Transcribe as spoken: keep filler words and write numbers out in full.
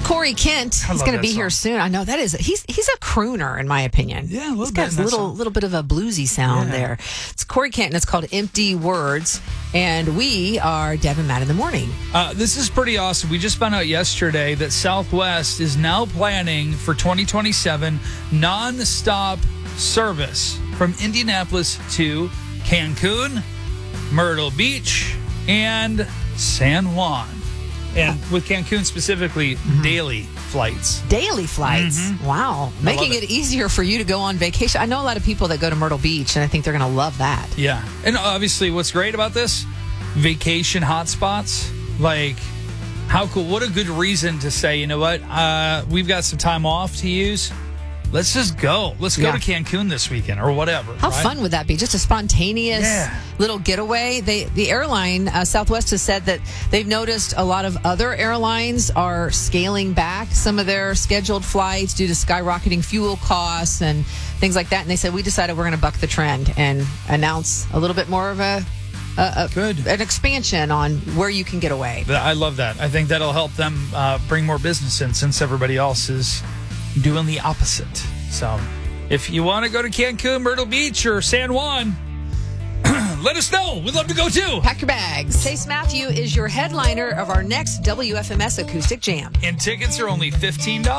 Corey Kent. I He's love going to that be here song. soon. I know that is. He's he's a crooner in my opinion. Yeah, a little he's bit got in a that little song. little bit of a bluesy sound Yeah. there. It's Corey Kent, and it's called Empty Words. And we are Deb and Matt in the morning. Uh, this is pretty awesome. We just found out yesterday that Southwest is now planning for twenty twenty-seven non-stop service from Indianapolis to Cancun, Myrtle Beach, and San Juan. And with Cancun specifically, Mm-hmm. daily flights. Daily flights. Mhm. Wow. Making it. it. easier for you to go on vacation. I know a lot of people that go to Myrtle Beach, and I think they're going to love that. Yeah. And obviously, what's great about this? Vacation hotspots. Like, how cool. What a good reason to say, you know what? Uh, we've got some time off to use. Let's just go. Let's go Yeah. to Cancun this weekend or whatever. How right? fun would that be? Just a spontaneous Yeah. little getaway. They, the airline, uh, Southwest, has said that they've noticed a lot of other airlines are scaling back some of their scheduled flights due to skyrocketing fuel costs and things like that. And they said, we decided we're going to buck the trend and announce a little bit more of a, a, a Good. an expansion on where you can get away. Th- I love that. I think that'll help them uh, bring more business in since everybody else is doing the opposite. So if you want to go to Cancun, Myrtle Beach, or San Juan, let us know. We'd love to go too. Pack your bags. Chase Matthew is your headliner of our next W F M S Acoustic Jam. And tickets are only fifteen dollars.